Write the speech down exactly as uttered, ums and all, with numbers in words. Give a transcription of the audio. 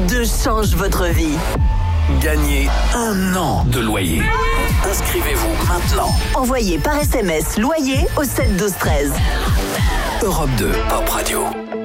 deux change votre vie. Gagnez un an de loyer. Inscrivez-vous maintenant. Envoyez par S M S loyer au sept douze treize. Europe deux, Pop Radio.